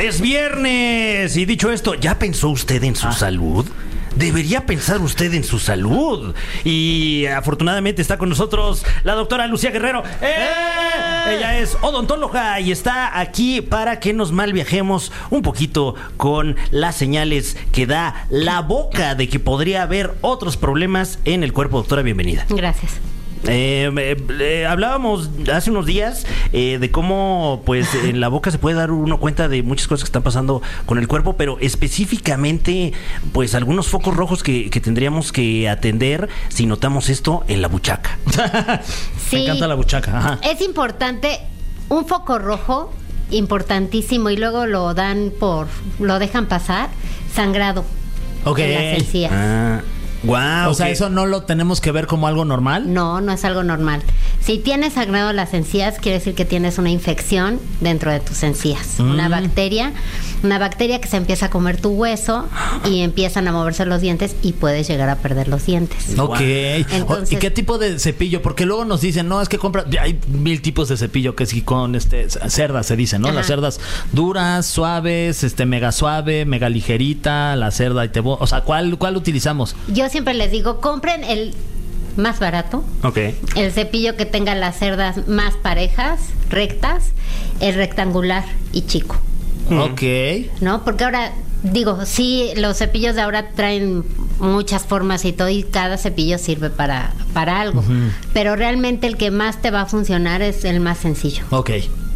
Es viernes. Y dicho esto, ¿ya pensó usted en su salud? Debería pensar usted en su salud. Y afortunadamente está con nosotros la doctora Lucía Guerrero. Ella es odontóloga y está aquí para que nos malviajemos un poquito con las señales que da la boca de que podría haber otros problemas en el cuerpo. Doctora, bienvenida. Gracias. Hablábamos hace unos días de cómo pues en la boca se puede dar uno cuenta de muchas cosas que están pasando con el cuerpo, pero específicamente pues algunos focos rojos que tendríamos que atender si notamos esto en la buchaca. Sí, me encanta la buchaca. Ajá. Es importante, un foco rojo importantísimo, y luego lo dejan pasar, sangrado en las encías. Wow, o sea, ¿eso no lo tenemos que ver como algo normal? No, no es algo normal. Si tienes sangrado en las encías, quiere decir que tienes una infección dentro de tus encías. Una bacteria que se empieza a comer tu hueso y empiezan a moverse los dientes y puedes llegar a perder los dientes. Ok. Entonces, ¿y qué tipo de cepillo? Porque luego nos dicen, no, es que compra... Hay 1000 tipos de cepillo que sí con cerdas se dicen, ¿no? Ajá. Las cerdas duras, suaves, mega suave, mega ligerita, la cerda o sea, ¿cuál utilizamos? yo siempre les digo, compren el más barato. Ok. El cepillo que tenga las cerdas más parejas, rectas, el rectangular y chico. Ok. ¿No? Porque ahora, digo, sí, los cepillos de ahora traen muchas formas y todo, y cada cepillo sirve para algo. Pero realmente el que más te va a funcionar es el más sencillo. Ok.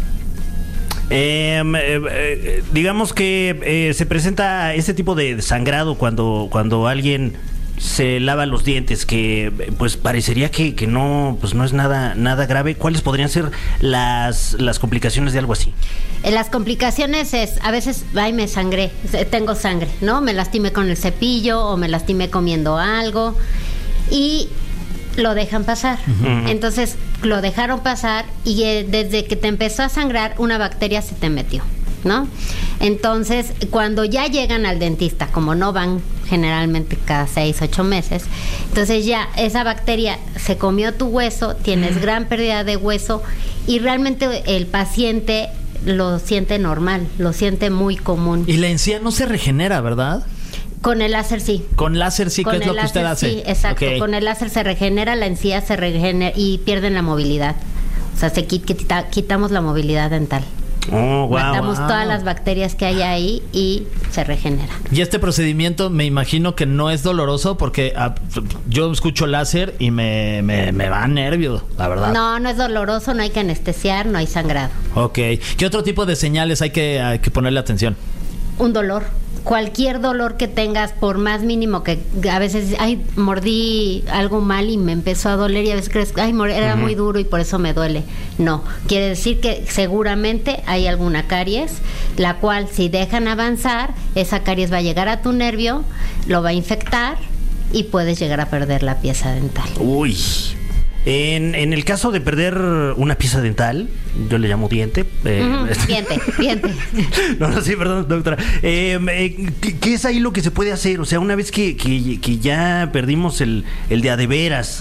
Digamos que se presenta este tipo de sangrado cuando alguien se lava los dientes, que pues parecería que no, pues no es nada grave. ¿Cuáles podrían ser las complicaciones de algo así? Las complicaciones es, a veces, me sangré, tengo sangre, ¿no? Me lastimé con el cepillo o me lastimé comiendo algo y lo dejan pasar. Entonces lo dejaron pasar y desde que te empezó a sangrar, una bacteria se te metió, ¿no? Entonces, cuando ya llegan al dentista, como no van generalmente cada 6-8 meses, entonces ya esa bacteria se comió tu hueso, tienes gran pérdida de hueso y realmente el paciente lo siente normal, lo siente muy común. Y la encía no se regenera, ¿verdad? Con el láser sí. Con láser sí, ¿qué es lo que usted hace? Sí, exacto. Okay. Con el láser se regenera, la encía se regenera y pierden la movilidad. O sea, quitamos la movilidad dental. Oh, wow. Matamos todas las bacterias que hay ahí y se regenera. Y este procedimiento me imagino que no es doloroso, porque yo escucho láser y me va nervio, la verdad. No es doloroso, no hay que anestesiar, no hay sangrado. Ok. ¿Qué otro tipo de señales hay que ponerle atención? Un dolor. Cualquier dolor que tengas, por más mínimo que a veces, mordí algo mal y me empezó a doler, y a veces crees, era muy duro y por eso me duele. No, quiere decir que seguramente hay alguna caries, la cual si dejan avanzar, esa caries va a llegar a tu nervio, lo va a infectar y puedes llegar a perder la pieza dental. Uy. En el caso de perder una pieza dental, yo le llamo diente. Diente. No, sí, perdón, doctora. ¿Qué es ahí lo que se puede hacer? O sea, una vez que ya perdimos el de a de veras.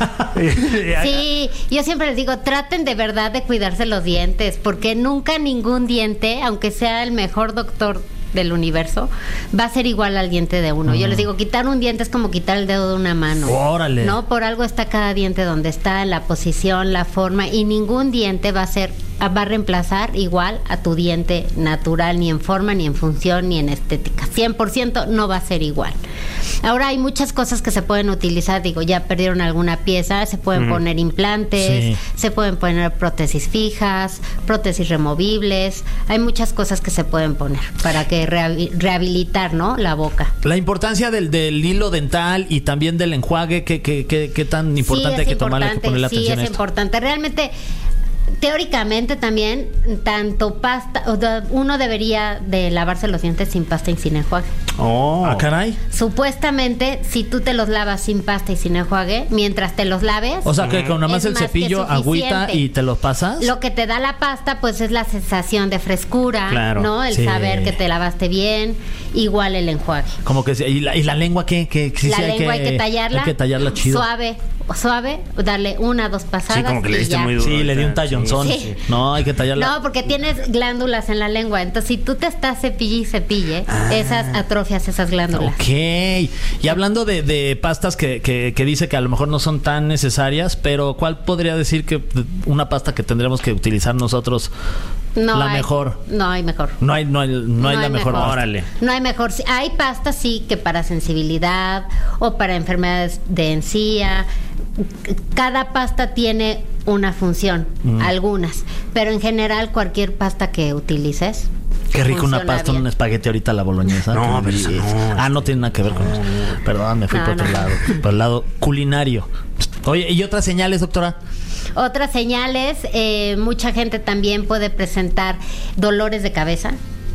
Sí, yo siempre les digo, traten de verdad de cuidarse los dientes, porque nunca ningún diente, aunque sea el mejor doctor del universo, va a ser igual al diente de uno. Yo les digo, quitar un diente es como quitar el dedo de una mano. ¡Órale! No, por algo está cada diente donde está, la posición, la forma, y ningún diente va a reemplazar igual a tu diente natural, ni en forma, ni en función, ni en estética. 100% no va a ser igual. Ahora hay muchas cosas que se pueden utilizar, digo, ya perdieron alguna pieza, se pueden poner implantes, se pueden poner prótesis fijas, prótesis removibles, hay muchas cosas que se pueden poner para que rehabilitar, ¿no?, la boca. La importancia del hilo dental y también del enjuague, ¿qué tan importante hay que ponerle atención a esto? Sí, es importante. Realmente, teóricamente también, tanto pasta, uno debería de lavarse los dientes sin pasta y sin enjuague. Oh. Ah, caray. Supuestamente, si tú te los lavas sin pasta y sin enjuague, mientras te los laves... O sea, que con nada más es el más que cepillo, agüita suficiente. y te los pasas. Lo que te da la pasta, pues es la sensación de frescura, Claro. ¿no? El Sí. saber que te lavaste bien, igual el enjuague. Como que... ¿Y la lengua qué? Sí, La sí, lengua hay que tallarla. Hay que tallarla chido. Suave, darle 1 o 2 pasadas. Sí, como que le y diste ya. muy duro. Sí, le di un tallonzón. Sí. No, hay que tallarla. No, porque tienes glándulas en la lengua. Entonces, si tú te estás cepille, esas atrofias esas glándulas. Ok. Y hablando de pastas que dice que a lo mejor no son tan necesarias, pero ¿cuál podría decir que una pasta que tendremos que utilizar nosotros la hay- mejor? No hay mejor. No hay la mejor pasta. Órale. No hay mejor. Sí, hay pastas, sí, que para sensibilidad o para enfermedades de encía. Cada pasta tiene una función, algunas. Pero en general, cualquier pasta que utilices. Qué rico una funciona pasta, bien. un espagueti ahorita a la boloñesa. No, Qué pero esa delicia. no, no tiene nada que ver con eso. Perdón, me fui No, por otro no. lado. Por el lado culinario. Oye, ¿y otras señales, doctora? Otras señales, mucha gente también puede presentar dolores de cabeza,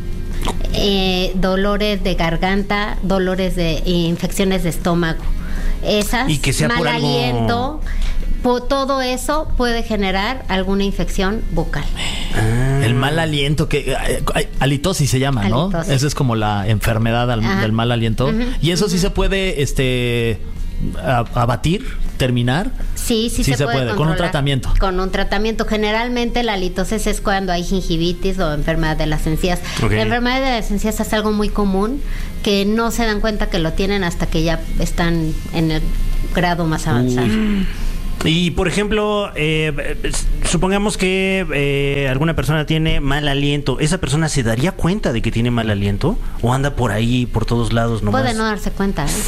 dolores de garganta, dolores de infecciones de estómago. Esas, Y que sea mal por algo- aliento, todo eso puede generar alguna infección bucal. El mal aliento, que halitosis se llama, ¿no? Halitosis. Esa es como la enfermedad Ajá. del mal aliento. Y eso sí se puede abatir, terminar. Sí se puede con un controlar. tratamiento. Con un tratamiento. Generalmente la halitosis es cuando hay gingivitis o enfermedad de las encías. Ok. La enfermedad de las encías es algo muy común que no se dan cuenta que lo tienen hasta que ya están en el grado más avanzado. Y por ejemplo, supongamos que alguna persona tiene mal aliento. ¿Esa persona se daría cuenta de que tiene mal aliento? ¿O anda por ahí, por todos lados nomás? Puede no darse cuenta, ¿eh?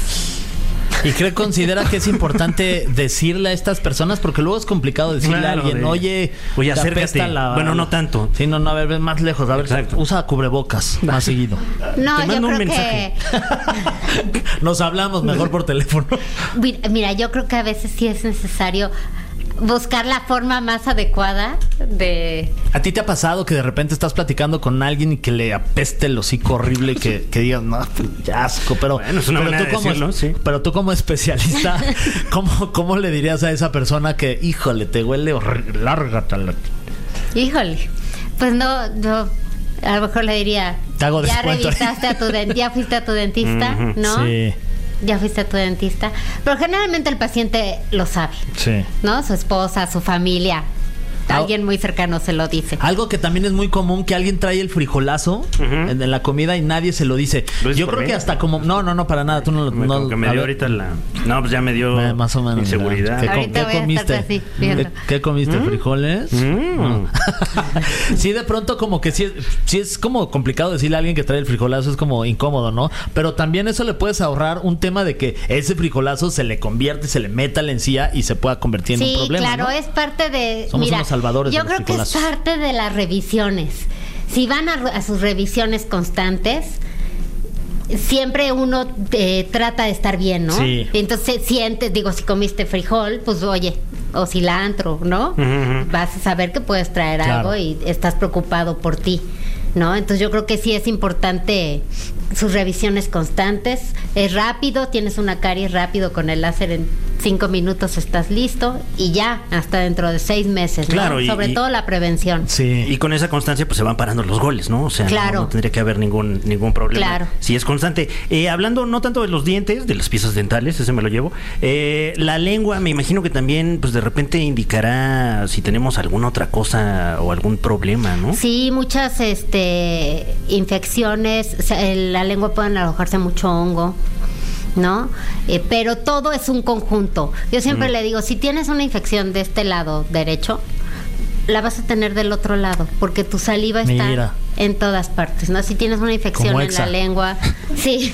¿Y considera que es importante decirle a estas personas? Porque luego es complicado decirle Claro, a alguien, oye, oye, te acércate. apesta Bueno, no tanto. Sí, no, a ver, ven más lejos. A ver, Exacto. usa cubrebocas más seguido. No, Te yo mando un creo mensaje. que... Nos hablamos mejor por teléfono. Mira, yo creo que a veces sí es necesario buscar la forma más adecuada de... ¿A ti te ha pasado que de repente estás platicando con alguien y que le apeste el hocico horrible y que digas, no, ya asco? Pero, Bueno, es una pero manera de decirlo, sí. Pero tú como especialista, ¿cómo le dirías a esa persona que, híjole, te huele horrible, lárgate? Híjole, pues no, yo a lo mejor le diría, Te hago ya descuento. revisaste ya fuiste a tu dentista, Ujú, ¿no? Sí, Ya fuiste a tu dentista. Pero generalmente el paciente lo sabe, sí. ¿no? Su esposa, su familia, Ah, alguien muy cercano se lo dice. Algo que también es muy común, que alguien trae el frijolazo en la comida y nadie se lo dice. ¿Lo dices Yo por creo mí? que hasta como... No, para nada. Tú no lo... Como que me a dio ver. ahorita la... No, pues ya me dio Más o menos. inseguridad. mira. Ahorita voy a comiste? estar así, viendo. ¿Qué comiste? ¿Frijoles? Mm. Sí, de pronto como que sí es como complicado decirle a alguien que trae el frijolazo, es como incómodo, ¿no? Pero también eso le puedes ahorrar un tema de que ese frijolazo se le convierte, se le meta a la encía y se pueda convertir en un Sí, problema, claro, ¿no? es parte de... Somos mira, unos salvadores yo de los creo que es fricolazos. parte de las revisiones. Si van a sus revisiones constantes, siempre uno trata de estar bien, ¿no? Sí. Entonces sientes, digo, si comiste frijol, pues oye, o cilantro, ¿no? Ujú. Vas a saber que puedes traer Claro. algo y estás preocupado por ti, ¿no? Entonces yo creo que sí es importante sus revisiones constantes. Es rápido, tienes una caries rápido con el láser, en 5 minutos estás listo y ya hasta dentro de 6 meses, ¿no? Claro, Sobre todo la prevención. Sí. Y con esa constancia pues se van parando los goles, ¿no? O sea, Claro. no tendría que haber ningún problema. Claro. Si es constante. Hablando no tanto de los dientes, de las piezas dentales, ese me lo llevo. La lengua, me imagino que también pues de repente indicará si tenemos alguna otra cosa o algún problema, ¿no? Sí, muchas infecciones, o sea, en la lengua pueden alojarse mucho hongo, ¿no? Pero todo es un conjunto. Yo siempre le digo, si tienes una infección de este lado derecho, la vas a tener del otro lado, porque tu saliva está Mira. en todas partes, ¿no? Si tienes una infección Como en Exa. la lengua, sí.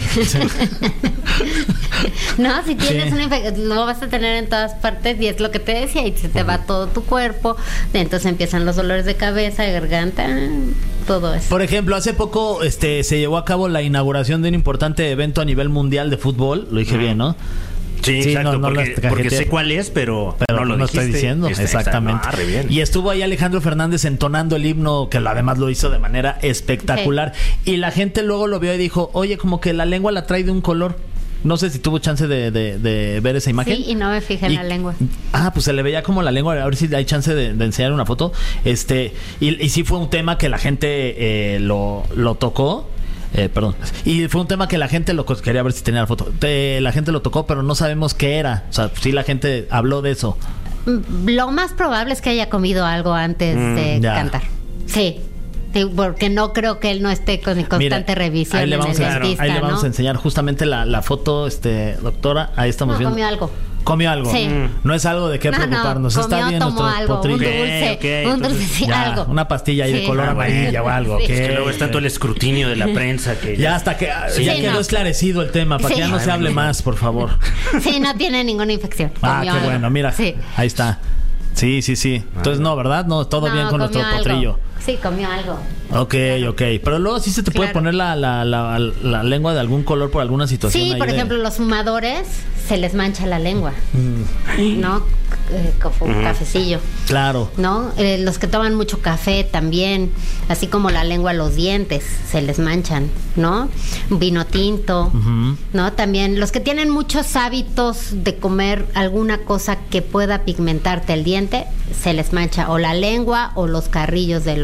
No, si tienes Sí. una infección, lo vas a tener en todas partes y es lo que te decía, y se te va todo tu cuerpo, entonces empiezan los dolores de cabeza, de garganta, todo eso. Por ejemplo, hace poco se llevó a cabo la inauguración de un importante evento a nivel mundial de fútbol. Lo dije bien, ¿no? Sí, Sí, exacto, no las porque cajeteé. sé cuál es, pero Pero no lo no estoy dijiste. diciendo, exactamente. Re bien. Y estuvo ahí Alejandro Fernández entonando el himno, que además lo hizo de manera espectacular. Y la gente luego lo vio y dijo, oye, como que la lengua la trae de un color. No sé si tuvo chance de ver esa imagen. Sí, y no me fijé en la lengua. Pues se le veía como la lengua. A ver si hay chance de enseñar una foto. Y sí fue un tema que la gente lo tocó. Perdón. Y fue un tema que la gente quería ver si tenía la foto. La gente lo tocó, pero no sabemos qué era. O sea, sí, la gente habló de eso. Lo más probable es que haya comido algo antes de ya. cantar. Sí. Sí, porque no creo que él no esté con constante Mire, revisión ahí le en vamos el a, dentista, ahí le vamos ¿no? a enseñar justamente la foto, doctora. Ahí estamos No, viendo. comió algo. Comió algo. Sí. No es algo de qué preocuparnos. Está comió, bien tomó nuestro algo, potrillo. un dulce, Ok, un entonces, dulce, sí, Ya, algo. una pastilla ahí de Sí. color amarilla o algo. Sí. ¿qué? Que luego está todo el escrutinio de la prensa. Que Ya hasta que Sí, ya sí, quedó no. esclarecido el tema, para que Sí. ya no se hable más, por favor. Sí, no tiene ninguna infección. Ah, Comió qué algo. bueno, mira. Sí. Ahí está. Sí. Entonces, no, ¿verdad? No, todo No, bien con nuestro comió algo. potrillo. Sí, comió algo. Ok. Pero luego sí se te puede Claro. poner la lengua de algún color por alguna situación. Sí, ahí por de- ejemplo, los fumadores se les mancha la lengua, ¿no? Como un cafecillo, Claro. ¿no? Los que toman mucho café también, así como la lengua, los dientes se les manchan, ¿no? Vino tinto, ¿no? También los que tienen muchos hábitos de comer alguna cosa que pueda pigmentarte el diente, se les mancha o la lengua o los carrillos de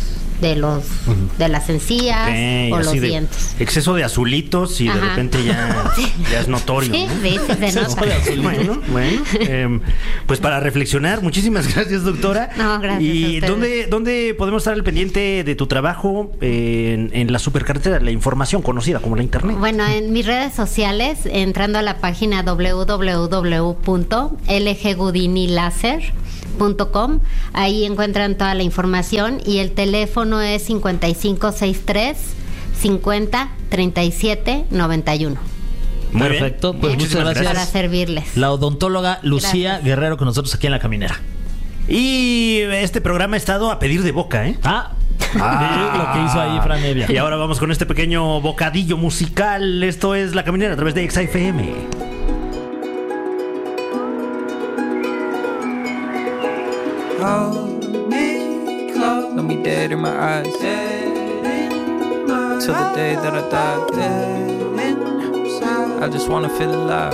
las encías Ok, o así los de dientes. exceso de azulitos y de Ajá. repente ya es notorio. Sí, ¿no? sí, se nota. Bueno, pues para reflexionar, muchísimas gracias, doctora. No, gracias ¿Y a ustedes. dónde podemos estar al pendiente de tu trabajo en la supercarretera, la información conocida como la internet? Bueno, en mis redes sociales, entrando a la página www.lggudinilaser.com, ahí encuentran toda la información y el teléfono es 5563 50 37 91 Muy bien. Perfecto, pues Muchísimas muchas gracias. para servirles. La odontóloga Lucía Gracias. Guerrero con nosotros aquí en La Caminera. Y este programa ha estado a pedir de boca, ¿eh? Lo que hizo ahí Fran Evia. Y ahora vamos con este pequeño bocadillo musical. Esto es La Caminera a través de XFM. Hold me close, let me dead in my eyes. Till the day that I die. I just wanna feel alive.